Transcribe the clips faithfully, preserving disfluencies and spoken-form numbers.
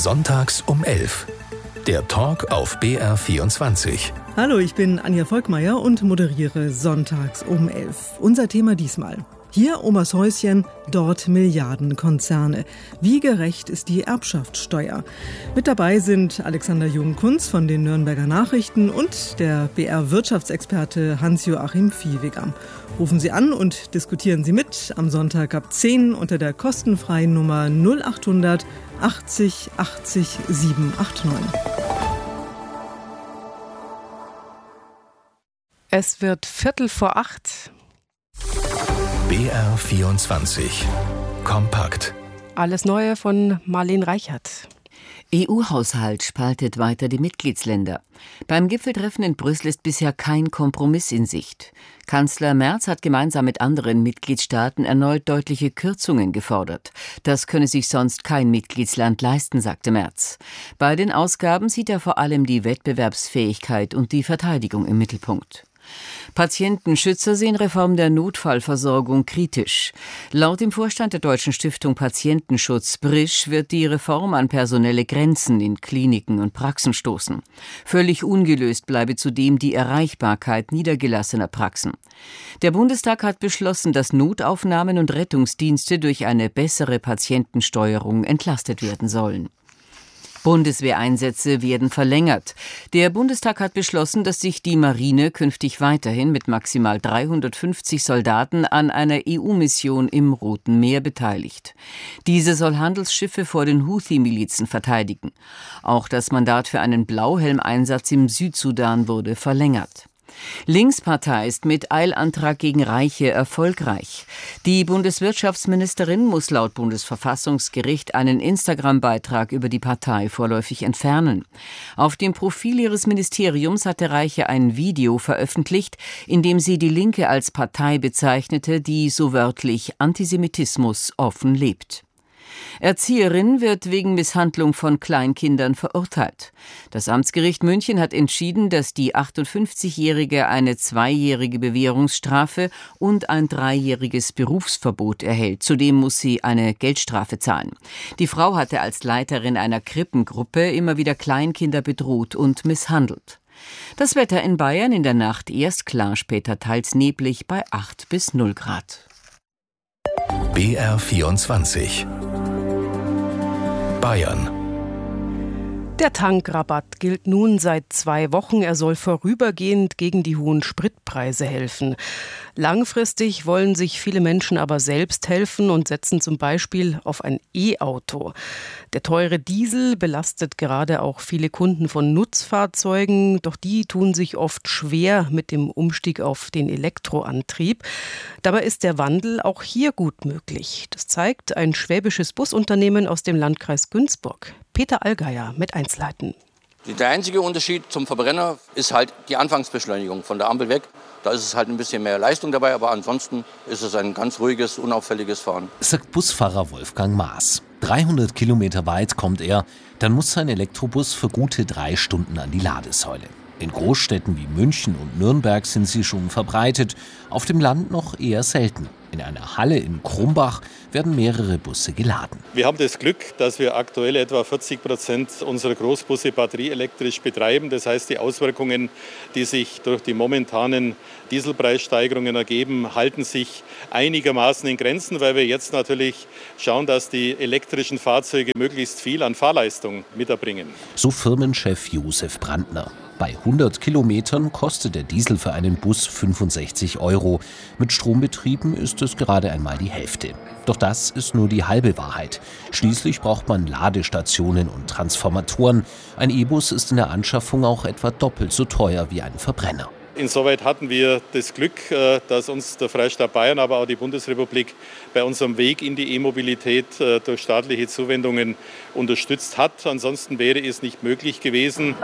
Sonntags um elf. Der Talk auf B R vierundzwanzig. Hallo, ich bin Anja Volkmeier und moderiere Sonntags um elf. Unser Thema diesmal: hier Omas Häuschen, dort Milliardenkonzerne. Wie gerecht ist die Erbschaftssteuer? Mit dabei sind Alexander Jung-Kunz von den Nürnberger Nachrichten und der B R-Wirtschaftsexperte Hans-Joachim Viehweger. Rufen Sie an und diskutieren Sie mit am Sonntag ab zehn unter der kostenfreien Nummer null achthundert achtzig achtzig siebenhundertneunundachtzig. Es wird Viertel vor acht. B R vierundzwanzig. Kompakt. Alles Neue von Marlene Reichert. E U-Haushalt spaltet weiter die Mitgliedsländer. Beim Gipfeltreffen in Brüssel ist bisher kein Kompromiss in Sicht. Kanzler Merz hat gemeinsam mit anderen Mitgliedstaaten erneut deutliche Kürzungen gefordert. Das könne sich sonst kein Mitgliedsland leisten, sagte Merz. Bei den Ausgaben sieht er vor allem die Wettbewerbsfähigkeit und die Verteidigung im Mittelpunkt. Patientenschützer sehen Reform der Notfallversorgung kritisch. Laut dem Vorstand der Deutschen Stiftung Patientenschutz Brisch wird die Reform an personelle Grenzen in Kliniken und Praxen stoßen. Völlig ungelöst bleibe zudem die Erreichbarkeit niedergelassener Praxen. Der Bundestag hat beschlossen, dass Notaufnahmen und Rettungsdienste durch eine bessere Patientensteuerung entlastet werden sollen. Bundeswehreinsätze werden verlängert. Der Bundestag hat beschlossen, dass sich die Marine künftig weiterhin mit maximal dreihundertfünfzig Soldaten an einer E U-Mission im Roten Meer beteiligt. Diese soll Handelsschiffe vor den Houthi-Milizen verteidigen. Auch das Mandat für einen Blauhelm-Einsatz im Südsudan wurde verlängert. Linkspartei ist mit Eilantrag gegen Reiche erfolgreich. Die Bundeswirtschaftsministerin muss laut Bundesverfassungsgericht einen Instagram-Beitrag über die Partei vorläufig entfernen. Auf dem Profil ihres Ministeriums hatte Reiche ein Video veröffentlicht, in dem sie die Linke als Partei bezeichnete, die so wörtlich Antisemitismus offen lebt. Erzieherin wird wegen Misshandlung von Kleinkindern verurteilt. Das Amtsgericht München hat entschieden, dass die achtundfünfzigjährige eine zweijährige Bewährungsstrafe und ein dreijähriges Berufsverbot erhält. Zudem muss sie eine Geldstrafe zahlen. Die Frau hatte als Leiterin einer Krippengruppe immer wieder Kleinkinder bedroht und misshandelt. Das Wetter in Bayern: in der Nacht erst klar, später teils neblig bei acht bis null Grad. B R vierundzwanzig. Bayern. Der Tankrabatt gilt nun seit zwei Wochen. Er soll vorübergehend gegen die hohen Spritpreise helfen. Langfristig wollen sich viele Menschen aber selbst helfen und setzen zum Beispiel auf ein E-Auto. Der teure Diesel belastet gerade auch viele Kunden von Nutzfahrzeugen, doch die tun sich oft schwer mit dem Umstieg auf den Elektroantrieb. Dabei ist der Wandel auch hier gut möglich. Das zeigt ein schwäbisches Busunternehmen aus dem Landkreis Günzburg. Peter Allgeier mit Einzelheiten. Der einzige Unterschied zum Verbrenner ist halt die Anfangsbeschleunigung von der Ampel weg. Da ist es halt ein bisschen mehr Leistung dabei, aber ansonsten ist es ein ganz ruhiges, unauffälliges Fahren. Sagt Busfahrer Wolfgang Maas. dreihundert Kilometer weit kommt er, dann muss sein Elektrobus für gute drei Stunden an die Ladesäule. In Großstädten wie München und Nürnberg sind sie schon verbreitet, auf dem Land noch eher selten. In einer Halle in Krumbach werden mehrere Busse geladen. Wir haben das Glück, dass wir aktuell etwa vierzig Prozent unserer Großbusse batterieelektrisch betreiben. Das heißt, die Auswirkungen, die sich durch die momentanen Dieselpreissteigerungen ergeben, halten sich einigermaßen in Grenzen, weil wir jetzt natürlich schauen, dass die elektrischen Fahrzeuge möglichst viel an Fahrleistung miterbringen. So Firmenchef Josef Brandner. Bei hundert Kilometern kostet der Diesel für einen Bus fünfundsechzig Euro. Mit Strombetrieben ist es gerade einmal die Hälfte. Doch das ist nur die halbe Wahrheit. Schließlich braucht man Ladestationen und Transformatoren. Ein E-Bus ist in der Anschaffung auch etwa doppelt so teuer wie ein Verbrenner. Insoweit hatten wir das Glück, dass uns der Freistaat Bayern, aber auch die Bundesrepublik bei unserem Weg in die E-Mobilität durch staatliche Zuwendungen unterstützt hat. Ansonsten wäre es nicht möglich gewesen.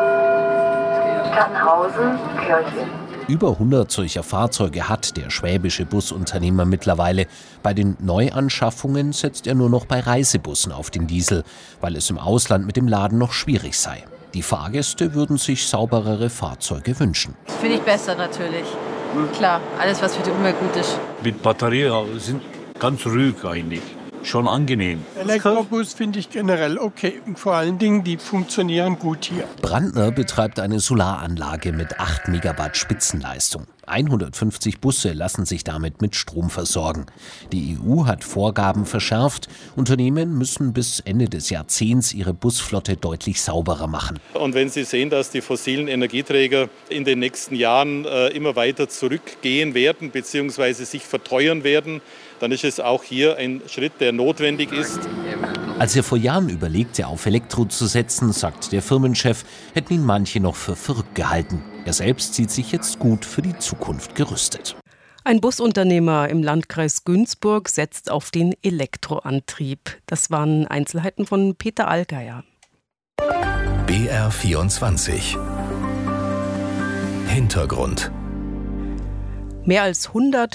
Über hundert solcher Fahrzeuge hat der schwäbische Busunternehmer mittlerweile. Bei den Neuanschaffungen setzt er nur noch bei Reisebussen auf den Diesel, weil es im Ausland mit dem Laden noch schwierig sei. Die Fahrgäste würden sich sauberere Fahrzeuge wünschen. Das finde ich besser natürlich. Klar, alles was für die Umwelt gut ist. Mit Batterie sind ganz ruhig eigentlich. schon angenehm. Elektrobus finde ich generell okay. Und vor allen Dingen, die funktionieren gut hier. Brandner betreibt eine Solaranlage mit acht Megawatt Spitzenleistung. hundertfünfzig Busse lassen sich damit mit Strom versorgen. Die E U hat Vorgaben verschärft. Unternehmen müssen bis Ende des Jahrzehnts ihre Busflotte deutlich sauberer machen. Und wenn Sie sehen, dass die fossilen Energieträger in den nächsten Jahren äh, immer weiter zurückgehen werden bzw. sich verteuern werden, dann ist es auch hier ein Schritt, der notwendig ist. Als er vor Jahren überlegte, auf Elektro zu setzen, sagt der Firmenchef, hätten ihn manche noch für verrückt gehalten. Er selbst sieht sich jetzt gut für die Zukunft gerüstet. Ein Busunternehmer im Landkreis Günzburg setzt auf den Elektroantrieb. Das waren Einzelheiten von Peter Allgeier. B R vierundzwanzig. Hintergrund. Mehr als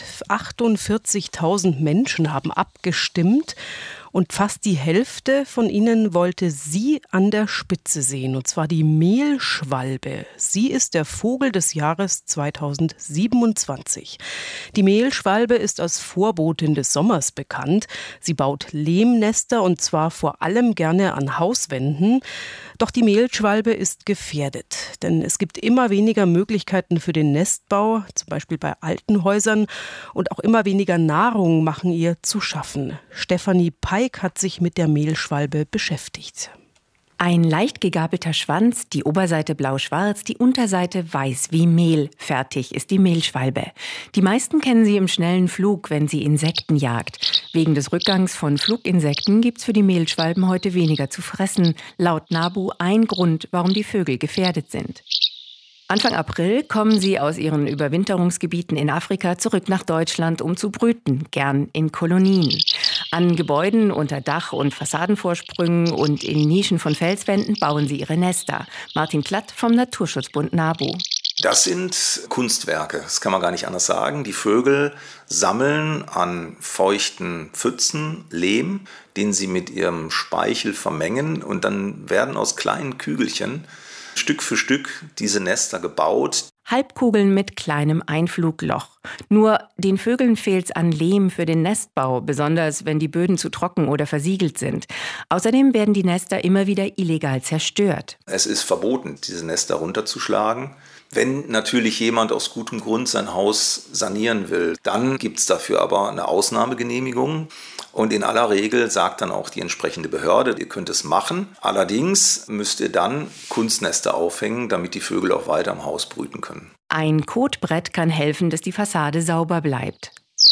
hundertachtundvierzigtausend Menschen haben abgestimmt und fast die Hälfte von ihnen wollte sie an der Spitze sehen, und zwar die Mehlschwalbe. Sie ist der Vogel des Jahres zweitausendsiebenundzwanzig. Die Mehlschwalbe ist als Vorbotin des Sommers bekannt. Sie baut Lehmnester und zwar vor allem gerne an Hauswänden. Doch die Mehlschwalbe ist gefährdet, denn es gibt immer weniger Möglichkeiten für den Nestbau, zum Beispiel bei alten Häusern, und auch immer weniger Nahrung machen ihr zu schaffen. Stefanie Peik hat sich mit der Mehlschwalbe beschäftigt. Ein leicht gegabelter Schwanz, die Oberseite blau-schwarz, die Unterseite weiß wie Mehl. Fertig ist die Mehlschwalbe. Die meisten kennen sie im schnellen Flug, wenn sie Insekten jagt. Wegen des Rückgangs von Fluginsekten gibt's für die Mehlschwalben heute weniger zu fressen. Laut NABU ein Grund, warum die Vögel gefährdet sind. Anfang April kommen sie aus ihren Überwinterungsgebieten in Afrika zurück nach Deutschland, um zu brüten, gern in Kolonien. An Gebäuden unter Dach- und Fassadenvorsprüngen und in Nischen von Felswänden bauen sie ihre Nester. Martin Klatt vom Naturschutzbund NABU. Das sind Kunstwerke, das kann man gar nicht anders sagen. Die Vögel sammeln an feuchten Pfützen Lehm, den sie mit ihrem Speichel vermengen, und dann werden aus kleinen Kügelchen Stück für Stück diese Nester gebaut. Halbkugeln mit kleinem Einflugloch. Nur den Vögeln fehlt's an Lehm für den Nestbau, besonders wenn die Böden zu trocken oder versiegelt sind. Außerdem werden die Nester immer wieder illegal zerstört. Es ist verboten, diese Nester runterzuschlagen. Wenn natürlich jemand aus gutem Grund sein Haus sanieren will, dann gibt es dafür aber eine Ausnahmegenehmigung. Und in aller Regel sagt dann auch die entsprechende Behörde, ihr könnt es machen. Allerdings müsst ihr dann Kunstnester aufhängen, damit die Vögel auch weiter im Haus brüten können. Ein Kotbrett kann helfen, dass die Fassade sauber bleibt.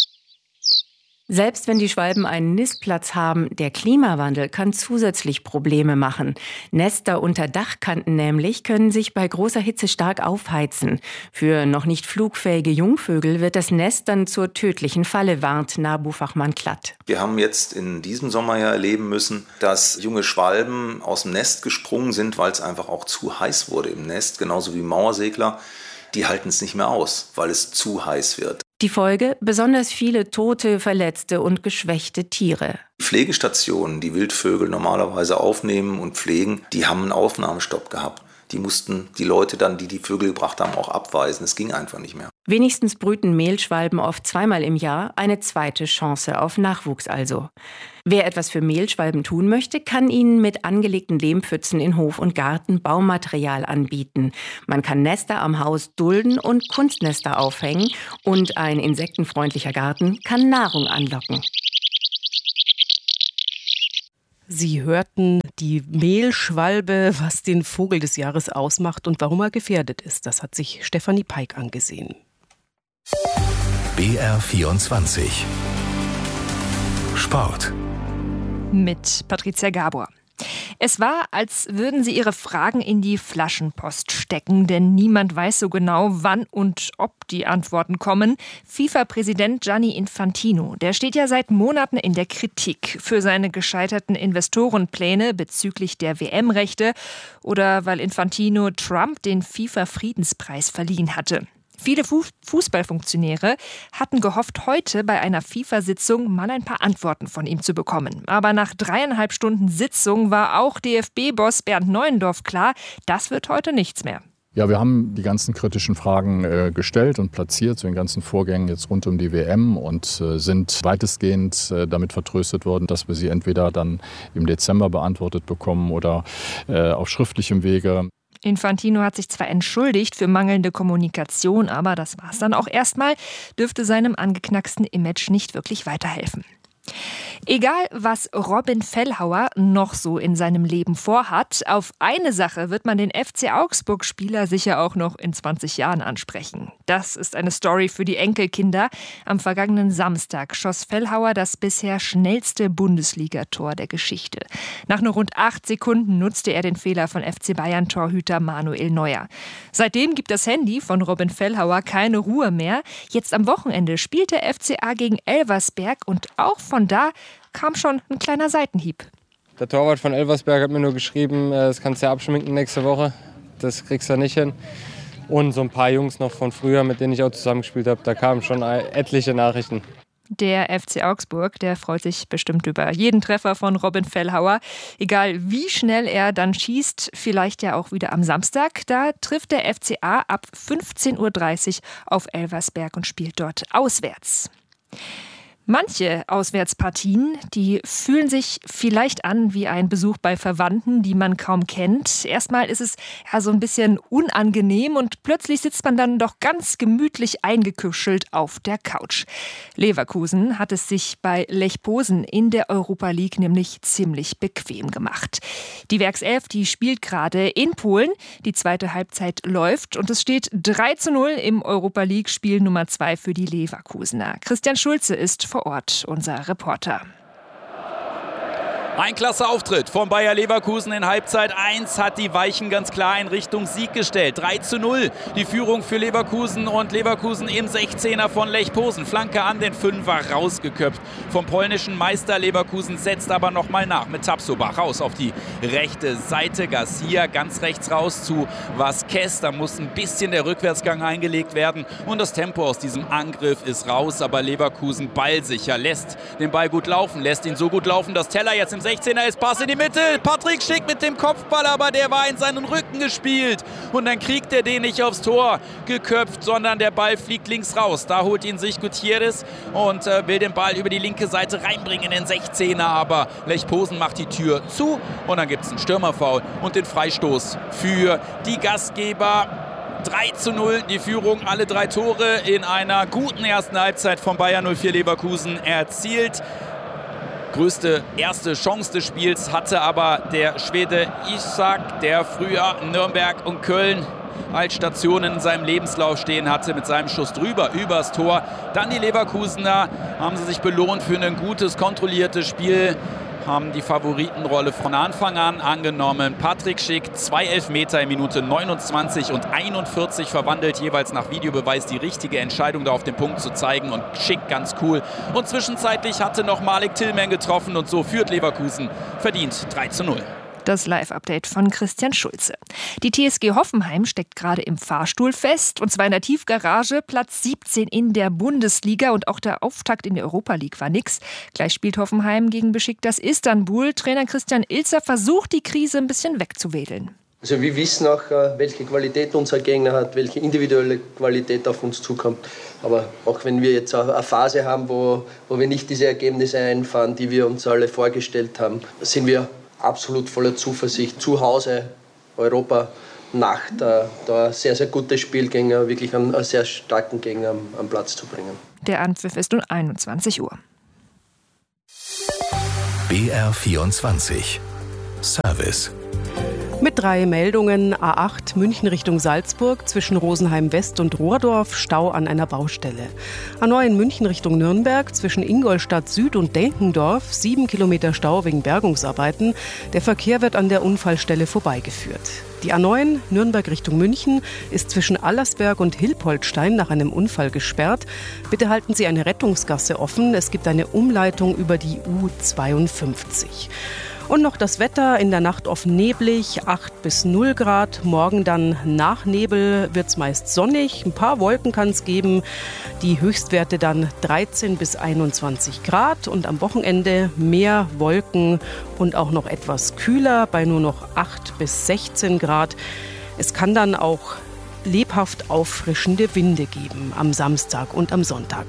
Selbst wenn die Schwalben einen Nistplatz haben, der Klimawandel kann zusätzlich Probleme machen. Nester unter Dachkanten nämlich können sich bei großer Hitze stark aufheizen. Für noch nicht flugfähige Jungvögel wird das Nest dann zur tödlichen Falle, warnt NABU-Fachmann Klatt. Wir haben jetzt in diesem Sommer ja erleben müssen, dass junge Schwalben aus dem Nest gesprungen sind, weil es einfach auch zu heiß wurde im Nest, genauso wie Mauersegler. Die halten es nicht mehr aus, weil es zu heiß wird. Die Folge? Besonders viele tote, verletzte und geschwächte Tiere. Pflegestationen, die Wildvögel normalerweise aufnehmen und pflegen, die haben einen Aufnahmestopp gehabt. Die mussten die Leute dann, die die Vögel gebracht haben, auch abweisen. Es ging einfach nicht mehr. Wenigstens brüten Mehlschwalben oft zweimal im Jahr, eine zweite Chance auf Nachwuchs also. Wer etwas für Mehlschwalben tun möchte, kann ihnen mit angelegten Lehmpfützen in Hof und Garten Baumaterial anbieten. Man kann Nester am Haus dulden und Kunstnester aufhängen, und ein insektenfreundlicher Garten kann Nahrung anlocken. Sie hörten die Mehlschwalbe, was den Vogel des Jahres ausmacht und warum er gefährdet ist. Das hat sich Stefanie Peik angesehen. B R vierundzwanzig. Sport. Mit Patricia Gabor. Es war, als würden sie ihre Fragen in die Flaschenpost stecken, denn niemand weiß so genau, wann und ob die Antworten kommen. FIFA-Präsident Gianni Infantino, der steht ja seit Monaten in der Kritik für seine gescheiterten Investorenpläne bezüglich der W M-Rechte oder weil Infantino Trump den FIFA-Friedenspreis verliehen hatte. Viele Fußballfunktionäre hatten gehofft, heute bei einer FIFA-Sitzung mal ein paar Antworten von ihm zu bekommen. Aber nach dreieinhalb Stunden Sitzung war auch D F B-Boss Bernd Neuendorf klar, das wird heute nichts mehr. Ja, wir haben die ganzen kritischen Fragen äh, gestellt und platziert zu den ganzen Vorgängen jetzt rund um die W M und äh, sind weitestgehend äh, damit vertröstet worden, dass wir sie entweder dann im Dezember beantwortet bekommen oder äh, auf schriftlichem Wege. Infantino hat sich zwar entschuldigt für mangelnde Kommunikation, aber das war's dann auch erstmal, dürfte seinem angeknacksten Image nicht wirklich weiterhelfen. Egal, was Robin Fellhauer noch so in seinem Leben vorhat, auf eine Sache wird man den F C Augsburg-Spieler sicher auch noch in zwanzig Jahren ansprechen. Das ist eine Story für die Enkelkinder. Am vergangenen Samstag schoss Fellhauer das bisher schnellste Bundesligator der Geschichte. Nach nur rund acht Sekunden nutzte er den Fehler von F C Bayern-Torhüter Manuel Neuer. Seitdem gibt das Handy von Robin Fellhauer keine Ruhe mehr. Jetzt am Wochenende spielt der F C A gegen Elversberg und auch von da kam schon ein kleiner Seitenhieb. Der Torwart von Elversberg hat mir nur geschrieben, das kannst du ja abschminken nächste Woche. Das kriegst du nicht hin. Und so ein paar Jungs noch von früher, mit denen ich auch zusammengespielt habe, da kamen schon etliche Nachrichten. Der F C Augsburg, der freut sich bestimmt über jeden Treffer von Robin Fellhauer. Egal wie schnell er dann schießt, vielleicht ja auch wieder am Samstag. Da trifft der F C A ab fünfzehn Uhr dreißig auf Elversberg und spielt dort auswärts. Manche Auswärtspartien, die fühlen sich vielleicht an wie ein Besuch bei Verwandten, die man kaum kennt. Erstmal ist es ja so ein bisschen unangenehm und plötzlich sitzt man dann doch ganz gemütlich eingekuschelt auf der Couch. Leverkusen hat es sich bei Lech Posen in der Europa League nämlich ziemlich bequem gemacht. Die Werkself, die spielt gerade in Polen. Die zweite Halbzeit läuft und es steht drei zu null im Europa League Spiel Nummer zwei für die Leverkusener. Christian Schulze ist vor Ort, unser Reporter. Ein klasse Auftritt von Bayer Leverkusen in Halbzeit eins hat die Weichen ganz klar in Richtung Sieg gestellt. drei zu null die Führung für Leverkusen und Leverkusen im sechzehner von Lech Posen. Flanke an den Fünfer rausgeköpft vom polnischen Meister. Leverkusen setzt aber nochmal nach mit Tapsoba raus auf die rechte Seite. Garcia ganz rechts raus zu Vázquez. Da muss ein bisschen der Rückwärtsgang eingelegt werden und das Tempo aus diesem Angriff ist raus. Aber Leverkusen ballsicher, lässt den Ball gut laufen, lässt ihn so gut laufen, dass Teller jetzt im sechzehner ist, Pass in die Mitte, Patrick Schick mit dem Kopfball, aber der war in seinen Rücken gespielt und dann kriegt er den nicht aufs Tor geköpft, sondern der Ball fliegt links raus. Da holt ihn sich Gutierrez und äh, will den Ball über die linke Seite reinbringen in den sechzehner, aber Lech Posen macht die Tür zu und dann gibt es einen Stürmerfoul und den Freistoß für die Gastgeber. drei zu null die Führung, alle drei Tore in einer guten ersten Halbzeit von Bayer null vier Leverkusen erzielt. Größte erste Chance des Spiels hatte aber der Schwede Isak, der früher Nürnberg und Köln als Stationen in seinem Lebenslauf stehen hatte, mit seinem Schuss drüber, übers Tor. Dann die Leverkusener, haben sie sich belohnt für ein gutes, kontrolliertes Spiel, haben die Favoritenrolle von Anfang an angenommen. Patrick Schick, zwei Elfmeter in Minute neunundzwanzig und einundvierzig verwandelt, jeweils nach Videobeweis die richtige Entscheidung, da auf den Punkt zu zeigen und Schick ganz cool. Und zwischenzeitlich hatte noch Malik Tillman getroffen und so führt Leverkusen verdient drei zu null. Das Live-Update von Christian Schulze. Die T S G Hoffenheim steckt gerade im Fahrstuhl fest, und zwar in der Tiefgarage, Platz siebzehn in der Bundesliga, und auch der Auftakt in der Europa League war nix. Gleich spielt Hoffenheim gegen Besiktas Istanbul. Trainer Christian Ilzer versucht, die Krise ein bisschen wegzuwedeln. Also wir wissen auch, welche Qualität unser Gegner hat, welche individuelle Qualität auf uns zukommt. Aber auch wenn wir jetzt eine Phase haben, wo, wo wir nicht diese Ergebnisse einfahren, die wir uns alle vorgestellt haben, sind wir absolut voller Zuversicht, zu Hause, Europa, Nacht, da, da sehr, sehr gutes Spiel gegen wirklich einen, einen sehr starken Gegner am, am Platz zu bringen. Der Anpfiff ist um einundzwanzig Uhr. B R vierundzwanzig Service. Mit drei Meldungen: A acht München Richtung Salzburg, zwischen Rosenheim West und Rohrdorf, Stau an einer Baustelle. A neun München Richtung Nürnberg, zwischen Ingolstadt Süd und Denkendorf, sieben Kilometer Stau wegen Bergungsarbeiten. Der Verkehr wird an der Unfallstelle vorbeigeführt. Die A neun Nürnberg Richtung München ist zwischen Allersberg und Hilpoltstein nach einem Unfall gesperrt. Bitte halten Sie eine Rettungsgasse offen. Es gibt eine Umleitung über die U zweiundfünfzig. Und noch das Wetter: in der Nacht oft neblig, acht bis null Grad. Morgen dann nach Nebel wird es meist sonnig. Ein paar Wolken kann es geben. Die Höchstwerte dann dreizehn bis einundzwanzig Grad. Und am Wochenende mehr Wolken und auch noch etwas kühler bei nur noch acht bis sechzehn Grad. Es kann dann auch lebhaft auffrischende Winde geben am Samstag und am Sonntag.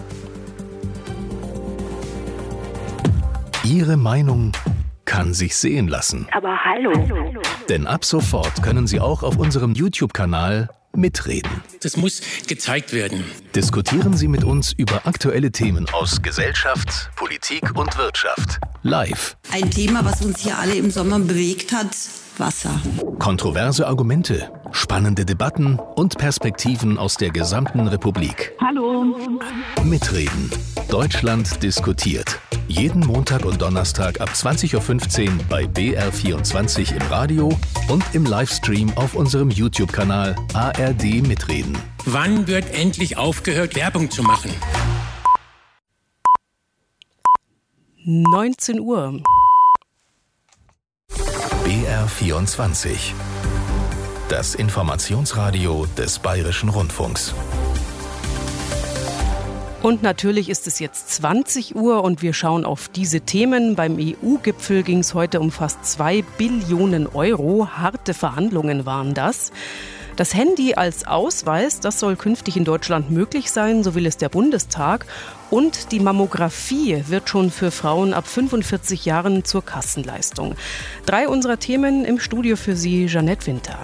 Ihre Meinung kann sich sehen lassen. Aber hallo. Denn ab sofort können Sie auch auf unserem YouTube-Kanal mitreden. Das muss gezeigt werden. Diskutieren Sie mit uns über aktuelle Themen aus Gesellschaft, Politik und Wirtschaft. Live. Ein Thema, was uns hier alle im Sommer bewegt hat: Wasser. Kontroverse Argumente, spannende Debatten und Perspektiven aus der gesamten Republik. Hallo. Mitreden. Deutschland diskutiert. Jeden Montag und Donnerstag ab zwanzig Uhr fünfzehn bei B R vierundzwanzig im Radio und im Livestream auf unserem YouTube-Kanal A R D Mitreden. Wann wird endlich aufgehört, Werbung zu machen? neunzehn Uhr. B R vierundzwanzig. Das Informationsradio des Bayerischen Rundfunks. Und natürlich ist es jetzt zwanzig Uhr und wir schauen auf diese Themen. Beim E U-Gipfel ging es heute um fast zwei Billionen Euro. Harte Verhandlungen waren das. Das Handy als Ausweis, das soll künftig in Deutschland möglich sein, so will es der Bundestag. Und die Mammographie wird schon für Frauen ab fünfundvierzig Jahren zur Kassenleistung. Drei unserer Themen im Studio für Sie, Jeanette Winter.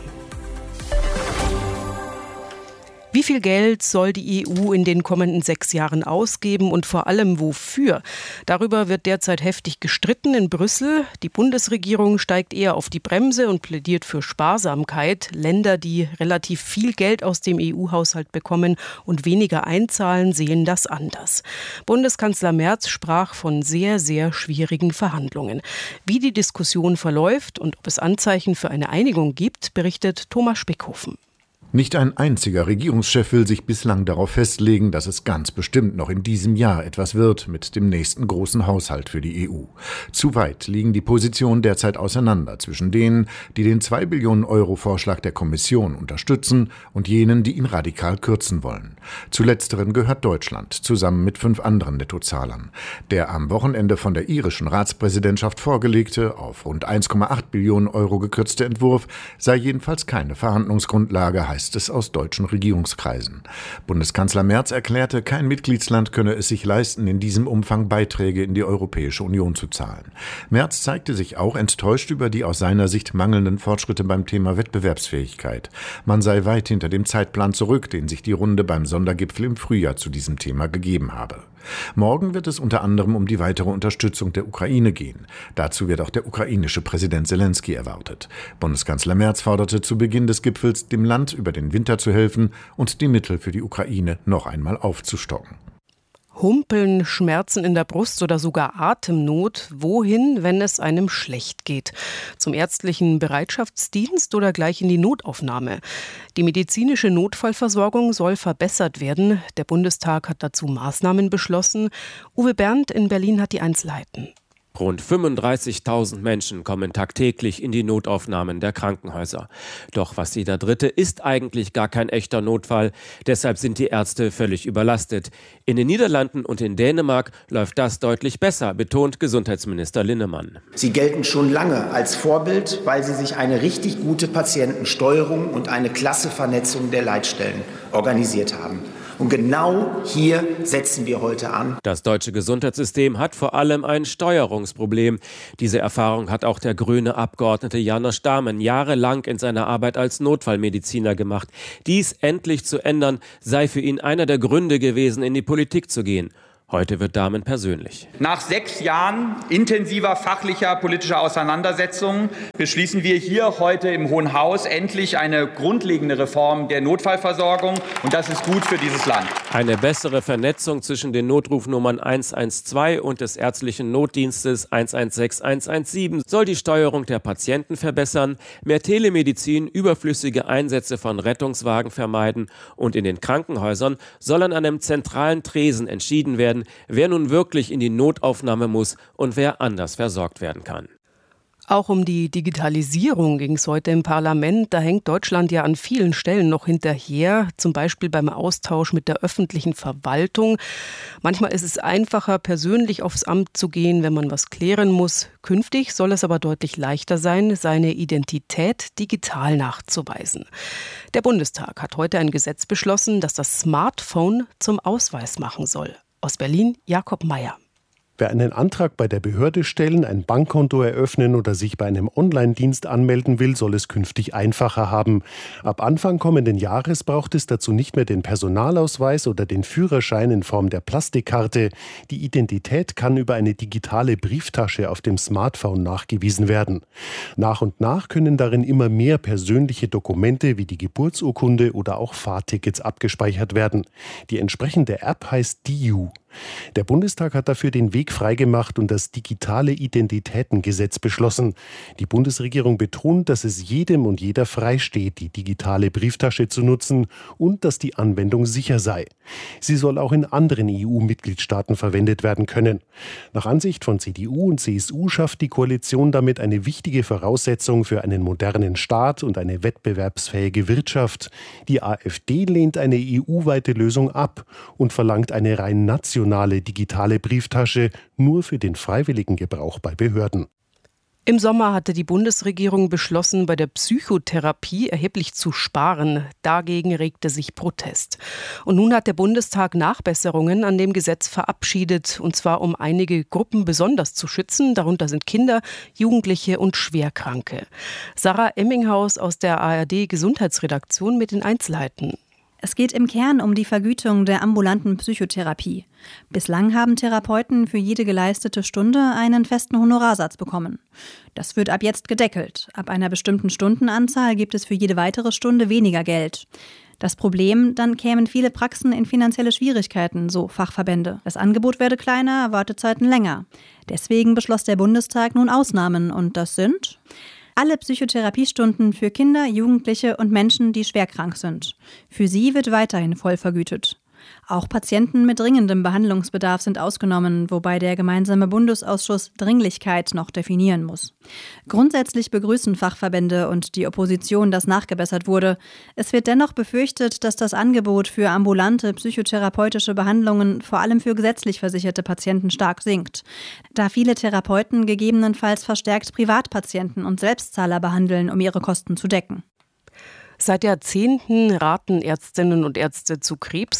Wie viel Geld soll die E U in den kommenden sechs Jahren ausgeben und vor allem wofür? Darüber wird derzeit heftig gestritten in Brüssel. Die Bundesregierung steigt eher auf die Bremse und plädiert für Sparsamkeit. Länder, die relativ viel Geld aus dem E U-Haushalt bekommen und weniger einzahlen, sehen das anders. Bundeskanzler Merz sprach von sehr, sehr schwierigen Verhandlungen. Wie die Diskussion verläuft und ob es Anzeichen für eine Einigung gibt, berichtet Thomas Spickhofen. Nicht ein einziger Regierungschef will sich bislang darauf festlegen, dass es ganz bestimmt noch in diesem Jahr etwas wird mit dem nächsten großen Haushalt für die E U. Zu weit liegen die Positionen derzeit auseinander zwischen denen, die den zwei Billionen Euro Vorschlag der Kommission unterstützen und jenen, die ihn radikal kürzen wollen. Zu letzteren gehört Deutschland, zusammen mit fünf anderen Nettozahlern. Der am Wochenende von der irischen Ratspräsidentschaft vorgelegte, auf rund eins Komma acht Billionen Euro gekürzte Entwurf sei jedenfalls keine Verhandlungsgrundlage, heißt es aus deutschen Regierungskreisen. Bundeskanzler Merz erklärte, kein Mitgliedsland könne es sich leisten, in diesem Umfang Beiträge in die Europäische Union zu zahlen. Merz zeigte sich auch enttäuscht über die aus seiner Sicht mangelnden Fortschritte beim Thema Wettbewerbsfähigkeit. Man sei weit hinter dem Zeitplan zurück, den sich die Runde beim Sondergipfel im Frühjahr zu diesem Thema gegeben habe. Morgen wird es unter anderem um die weitere Unterstützung der Ukraine gehen. Dazu wird auch der ukrainische Präsident Zelensky erwartet. Bundeskanzler Merz forderte zu Beginn des Gipfels, dem Land über den Winter zu helfen und die Mittel für die Ukraine noch einmal aufzustocken. Humpeln, Schmerzen in der Brust oder sogar Atemnot. Wohin, wenn es einem schlecht geht? Zum ärztlichen Bereitschaftsdienst oder gleich in die Notaufnahme? Die medizinische Notfallversorgung soll verbessert werden. Der Bundestag hat dazu Maßnahmen beschlossen. Uwe Berndt in Berlin hat die Einzelheiten. Rund fünfunddreißigtausend Menschen kommen tagtäglich in die Notaufnahmen der Krankenhäuser. Doch was jeder Dritte ist eigentlich gar kein echter Notfall. Deshalb sind die Ärzte völlig überlastet. In den Niederlanden und in Dänemark läuft das deutlich besser, betont Gesundheitsminister Linnemann. Sie gelten schon lange als Vorbild, weil sie sich eine richtig gute Patientensteuerung und eine klasse Vernetzung der Leitstellen organisiert haben. Und genau hier setzen wir heute an. Das deutsche Gesundheitssystem hat vor allem ein Steuerungsproblem. Diese Erfahrung hat auch der grüne Abgeordnete János Dahmen jahrelang in seiner Arbeit als Notfallmediziner gemacht. Dies endlich zu ändern, sei für ihn einer der Gründe gewesen, in die Politik zu gehen. Heute wird Dahmen persönlich. Nach sechs Jahren intensiver fachlicher politischer Auseinandersetzungen beschließen wir hier heute im Hohen Haus endlich eine grundlegende Reform der Notfallversorgung. Und das ist gut für dieses Land. Eine bessere Vernetzung zwischen den Notrufnummern eins eins zwei und des ärztlichen Notdienstes eins eins sechs eins eins sieben soll die Steuerung der Patienten verbessern, mehr Telemedizin, überflüssige Einsätze von Rettungswagen vermeiden und in den Krankenhäusern soll an einem zentralen Tresen entschieden werden, wer nun wirklich in die Notaufnahme muss und wer anders versorgt werden kann. Auch um die Digitalisierung ging es heute im Parlament. Da hängt Deutschland ja an vielen Stellen noch hinterher, zum Beispiel beim Austausch mit der öffentlichen Verwaltung. Manchmal ist es einfacher, persönlich aufs Amt zu gehen, wenn man was klären muss. Künftig soll es aber deutlich leichter sein, seine Identität digital nachzuweisen. Der Bundestag hat heute ein Gesetz beschlossen, das das Smartphone zum Ausweis machen soll. Aus Berlin Jakob Meyer. Wer einen Antrag bei der Behörde stellen, ein Bankkonto eröffnen oder sich bei einem Online-Dienst anmelden will, soll es künftig einfacher haben. Ab Anfang kommenden Jahres braucht es dazu nicht mehr den Personalausweis oder den Führerschein in Form der Plastikkarte. Die Identität kann über eine digitale Brieftasche auf dem Smartphone nachgewiesen werden. Nach und nach können darin immer mehr persönliche Dokumente wie die Geburtsurkunde oder auch Fahrtickets abgespeichert werden. Die entsprechende App heißt D I U. Der Bundestag hat dafür den Weg freigemacht und das digitale Identitätengesetz beschlossen. Die Bundesregierung betont, dass es jedem und jeder freisteht, die digitale Brieftasche zu nutzen und dass die Anwendung sicher sei. Sie soll auch in anderen E U-Mitgliedstaaten verwendet werden können. Nach Ansicht von C D U und C S U schafft die Koalition damit eine wichtige Voraussetzung für einen modernen Staat und eine wettbewerbsfähige Wirtschaft. Die AfD lehnt eine E U-weite Lösung ab und verlangt eine rein nationale digitale Brieftasche nur für den freiwilligen Gebrauch bei Behörden. Im Sommer hatte die Bundesregierung beschlossen, bei der Psychotherapie erheblich zu sparen. Dagegen regte sich Protest. Und nun hat der Bundestag Nachbesserungen an dem Gesetz verabschiedet, und zwar um einige Gruppen besonders zu schützen. Darunter sind Kinder, Jugendliche und Schwerkranke. Sarah Emminghaus aus der A R D-Gesundheitsredaktion mit den Einzelheiten. Es geht im Kern um die Vergütung der ambulanten Psychotherapie. Bislang haben Therapeuten für jede geleistete Stunde einen festen Honorarsatz bekommen. Das wird ab jetzt gedeckelt. Ab einer bestimmten Stundenanzahl gibt es für jede weitere Stunde weniger Geld. Das Problem, dann kämen viele Praxen in finanzielle Schwierigkeiten, so Fachverbände. Das Angebot werde kleiner, Wartezeiten länger. Deswegen beschloss der Bundestag nun Ausnahmen, und das sind alle Psychotherapiestunden für Kinder, Jugendliche und Menschen, die schwerkrank sind. Für sie wird weiterhin voll vergütet. Auch Patienten mit dringendem Behandlungsbedarf sind ausgenommen, wobei der gemeinsame Bundesausschuss Dringlichkeit noch definieren muss. Grundsätzlich begrüßen Fachverbände und die Opposition, dass nachgebessert wurde. Es wird dennoch befürchtet, dass das Angebot für ambulante psychotherapeutische Behandlungen vor allem für gesetzlich versicherte Patienten stark sinkt, da viele Therapeuten gegebenenfalls verstärkt Privatpatienten und Selbstzahler behandeln, um ihre Kosten zu decken. Seit Jahrzehnten raten Ärztinnen und Ärzte zu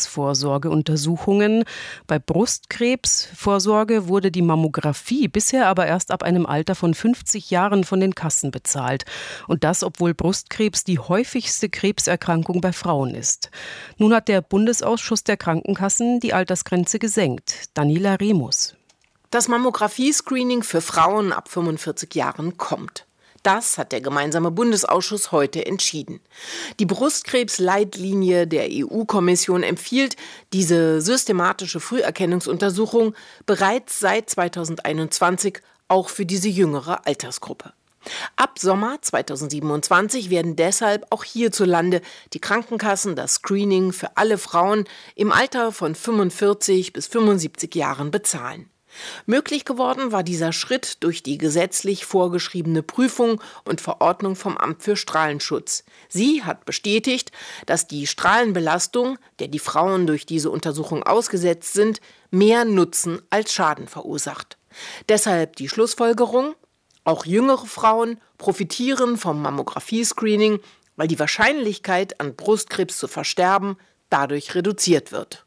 Krebsvorsorgeuntersuchungen. Bei Brustkrebsvorsorge wurde die Mammographie bisher aber erst ab einem Alter von fünfzig Jahren von den Kassen bezahlt. Und das, obwohl Brustkrebs die häufigste Krebserkrankung bei Frauen ist. Nun hat der Bundesausschuss der Krankenkassen die Altersgrenze gesenkt. Daniela Remus. Das Mammographie-Screening für Frauen ab fünfundvierzig Jahren kommt. Das hat der gemeinsame Bundesausschuss heute entschieden. Die Brustkrebsleitlinie der E U-Kommission empfiehlt diese systematische Früherkennungsuntersuchung bereits seit zweitausendeinundzwanzig auch für diese jüngere Altersgruppe. Ab Sommer zweitausendsiebenundzwanzig werden deshalb auch hierzulande die Krankenkassen das Screening für alle Frauen im Alter von fünfundvierzig bis fünfundsiebzig Jahren bezahlen. Möglich geworden war dieser Schritt durch die gesetzlich vorgeschriebene Prüfung und Verordnung vom Amt für Strahlenschutz. Sie hat bestätigt, dass die Strahlenbelastung, der die Frauen durch diese Untersuchung ausgesetzt sind, mehr Nutzen als Schaden verursacht. Deshalb die Schlussfolgerung: Auch jüngere Frauen profitieren vom Mammographie-Screening, weil die Wahrscheinlichkeit, an Brustkrebs zu versterben, dadurch reduziert wird.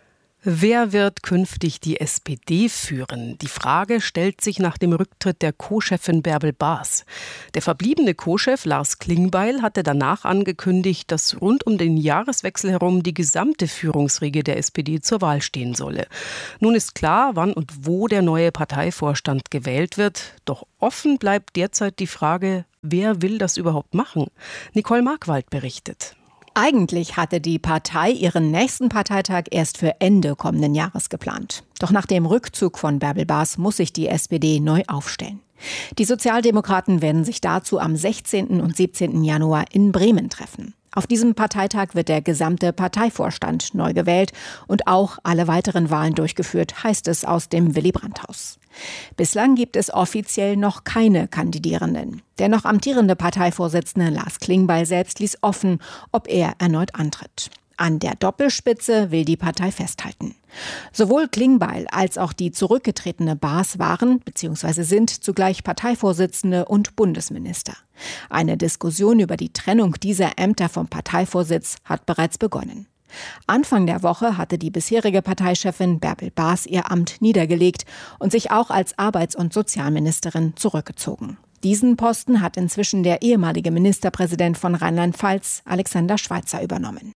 Wer wird künftig die S P D führen? Die Frage stellt sich nach dem Rücktritt der Co-Chefin Bärbel Baas. Der verbliebene Co-Chef Lars Klingbeil hatte danach angekündigt, dass rund um den Jahreswechsel herum die gesamte Führungsriege der S P D zur Wahl stehen solle. Nun ist klar, wann und wo der neue Parteivorstand gewählt wird. Doch offen bleibt derzeit die Frage, wer will das überhaupt machen? Nicole Markwald berichtet. Eigentlich hatte die Partei ihren nächsten Parteitag erst für Ende kommenden Jahres geplant. Doch nach dem Rückzug von Bärbel Baas muss sich die S P D neu aufstellen. Die Sozialdemokraten werden sich dazu am sechzehnten und siebzehnten Januar in Bremen treffen. Auf diesem Parteitag wird der gesamte Parteivorstand neu gewählt und auch alle weiteren Wahlen durchgeführt, heißt es aus dem Willy-Brandt-Haus. Bislang gibt es offiziell noch keine Kandidierenden. Der noch amtierende Parteivorsitzende Lars Klingbeil selbst ließ offen, ob er erneut antritt. An der Doppelspitze will die Partei festhalten. Sowohl Klingbeil als auch die zurückgetretene Baas waren bzw. sind zugleich Parteivorsitzende und Bundesminister. Eine Diskussion über die Trennung dieser Ämter vom Parteivorsitz hat bereits begonnen. Anfang der Woche hatte die bisherige Parteichefin Bärbel Baas ihr Amt niedergelegt und sich auch als Arbeits- und Sozialministerin zurückgezogen. Diesen Posten hat inzwischen der ehemalige Ministerpräsident von Rheinland-Pfalz, Alexander Schweitzer, übernommen.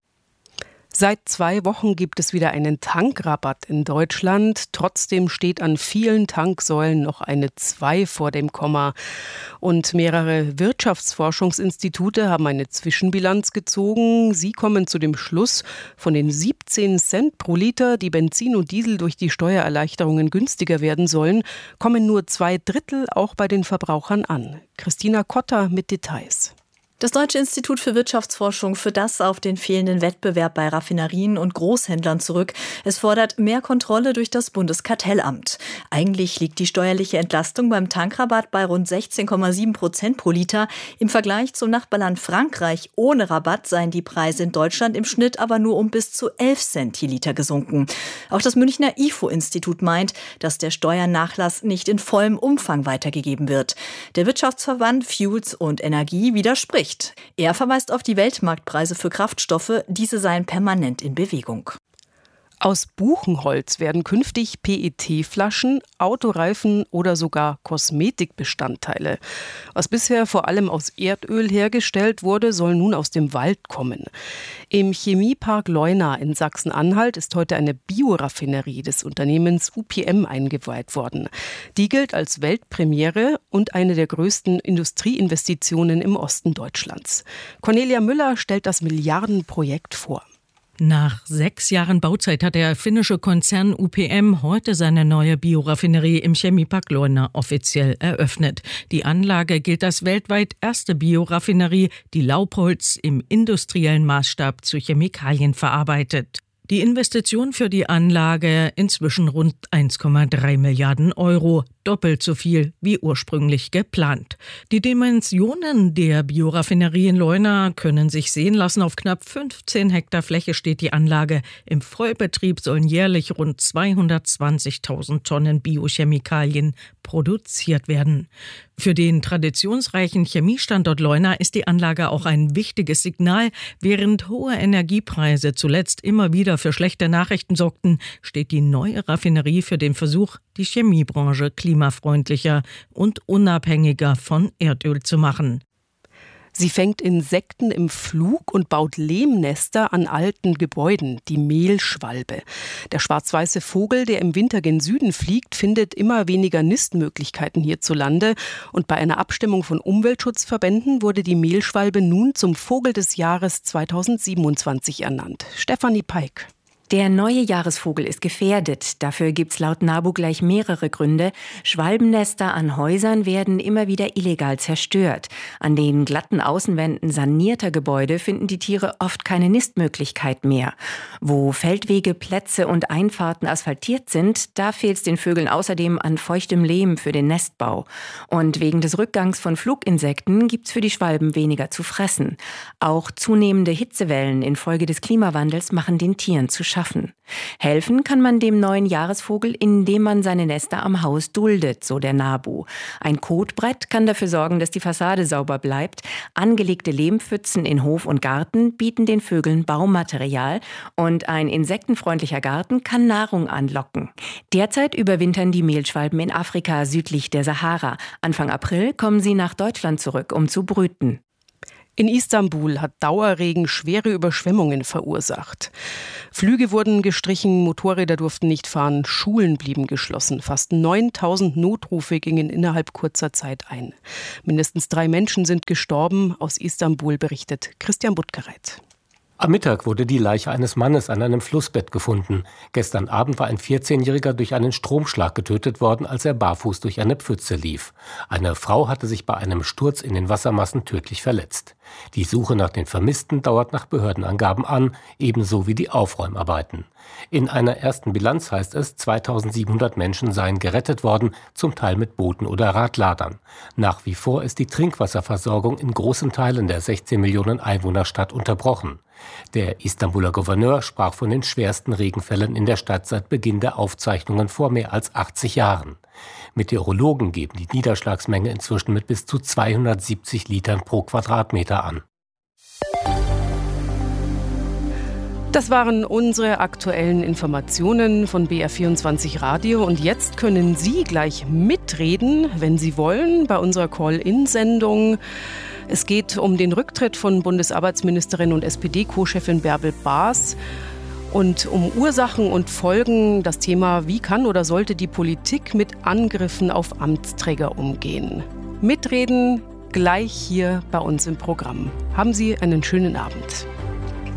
Seit zwei Wochen gibt es wieder einen Tankrabatt in Deutschland. Trotzdem steht an vielen Tanksäulen noch eine zwei vor dem Komma. Und mehrere Wirtschaftsforschungsinstitute haben eine Zwischenbilanz gezogen. Sie kommen zu dem Schluss, von den siebzehn Cent pro Liter, die Benzin und Diesel durch die Steuererleichterungen günstiger werden sollen, kommen nur zwei Drittel auch bei den Verbrauchern an. Christina Kotter mit Details. Das Deutsche Institut für Wirtschaftsforschung führt das auf den fehlenden Wettbewerb bei Raffinerien und Großhändlern zurück. Es fordert mehr Kontrolle durch das Bundeskartellamt. Eigentlich liegt die steuerliche Entlastung beim Tankrabatt bei rund sechzehn Komma sieben Prozent pro Liter. Im Vergleich zum Nachbarland Frankreich ohne Rabatt seien die Preise in Deutschland im Schnitt aber nur um bis zu elf Cent je Liter gesunken. Auch das Münchner I F O-Institut meint, dass der Steuernachlass nicht in vollem Umfang weitergegeben wird. Der Wirtschaftsverband Fuels und Energie widerspricht. Er verweist auf die Weltmarktpreise für Kraftstoffe, diese seien permanent in Bewegung. Aus Buchenholz werden künftig P E T-Flaschen, Autoreifen oder sogar Kosmetikbestandteile. Was bisher vor allem aus Erdöl hergestellt wurde, soll nun aus dem Wald kommen. Im Chemiepark Leuna in Sachsen-Anhalt ist heute eine Bioraffinerie des Unternehmens U P M eingeweiht worden. Die gilt als Weltpremiere und eine der größten Industrieinvestitionen im Osten Deutschlands. Cornelia Müller stellt das Milliardenprojekt vor. Nach sechs Jahren Bauzeit hat der finnische Konzern U P M heute seine neue Bioraffinerie im Chemiepark Leuna offiziell eröffnet. Die Anlage gilt als weltweit erste Bioraffinerie, die Laubholz im industriellen Maßstab zu Chemikalien verarbeitet. Die Investition für die Anlage inzwischen rund eins Komma drei Milliarden Euro, doppelt so viel wie ursprünglich geplant. Die Dimensionen der Bioraffinerie in Leuna können sich sehen lassen. Auf knapp fünfzehn Hektar Fläche steht die Anlage. Im Vollbetrieb sollen jährlich rund zweihundertzwanzigtausend Tonnen Biochemikalien produziert werden. Für den traditionsreichen Chemiestandort Leuna ist die Anlage auch ein wichtiges Signal. Während hohe Energiepreise zuletzt immer wieder für schlechte Nachrichten sorgten, steht die neue Raffinerie für den Versuch, die Chemiebranche klimafreundlicher und unabhängiger von Erdöl zu machen. Sie fängt Insekten im Flug und baut Lehmnester an alten Gebäuden, die Mehlschwalbe. Der schwarz-weiße Vogel, der im Winter gen Süden fliegt, findet immer weniger Nistmöglichkeiten hierzulande. Und bei einer Abstimmung von Umweltschutzverbänden wurde die Mehlschwalbe nun zum Vogel des Jahres zweitausendsiebenundzwanzig ernannt. Stefanie Peik. Der neue Jahresvogel ist gefährdet. Dafür gibt's laut NABU gleich mehrere Gründe. Schwalbennester an Häusern werden immer wieder illegal zerstört. An den glatten Außenwänden sanierter Gebäude finden die Tiere oft keine Nistmöglichkeit mehr. Wo Feldwege, Plätze und Einfahrten asphaltiert sind, da fehlt's den Vögeln außerdem an feuchtem Lehm für den Nestbau. Und wegen des Rückgangs von Fluginsekten gibt's für die Schwalben weniger zu fressen. Auch zunehmende Hitzewellen infolge des Klimawandels machen den Tieren zu schaffen. Helfen kann man dem neuen Jahresvogel, indem man seine Nester am Haus duldet, so der NABU. Ein Kotbrett kann dafür sorgen, dass die Fassade sauber bleibt. Angelegte Lehmpfützen in Hof und Garten bieten den Vögeln Baumaterial. Und ein insektenfreundlicher Garten kann Nahrung anlocken. Derzeit überwintern die Mehlschwalben in Afrika südlich der Sahara. Anfang April kommen sie nach Deutschland zurück, um zu brüten. In Istanbul hat Dauerregen schwere Überschwemmungen verursacht. Flüge wurden gestrichen, Motorräder durften nicht fahren, Schulen blieben geschlossen. Fast neuntausend Notrufe gingen innerhalb kurzer Zeit ein. Mindestens drei Menschen sind gestorben. Aus Istanbul berichtet Christian Buttgereit. Am Mittag wurde die Leiche eines Mannes an einem Flussbett gefunden. Gestern Abend war ein vierzehnjähriger durch einen Stromschlag getötet worden, als er barfuß durch eine Pfütze lief. Eine Frau hatte sich bei einem Sturz in den Wassermassen tödlich verletzt. Die Suche nach den Vermissten dauert nach Behördenangaben an, ebenso wie die Aufräumarbeiten. In einer ersten Bilanz heißt es, zweitausendsiebenhundert Menschen seien gerettet worden, zum Teil mit Booten oder Radladern. Nach wie vor ist die Trinkwasserversorgung in großen Teilen der sechzehn Millionen Einwohnerstadt unterbrochen. Der Istanbuler Gouverneur sprach von den schwersten Regenfällen in der Stadt seit Beginn der Aufzeichnungen vor mehr als achtzig Jahren. Meteorologen geben die Niederschlagsmenge inzwischen mit bis zu zweihundertsiebzig Litern pro Quadratmeter an. Das waren unsere aktuellen Informationen von B R vierundzwanzig Radio. Und jetzt können Sie gleich mitreden, wenn Sie wollen, bei unserer Call-in-Sendung. Es geht um den Rücktritt von Bundesarbeitsministerin und S P D-Co-Chefin Bärbel Baas und um Ursachen und Folgen. Das Thema, wie kann oder sollte die Politik mit Angriffen auf Amtsträger umgehen? Mitreden gleich hier bei uns im Programm. Haben Sie einen schönen Abend.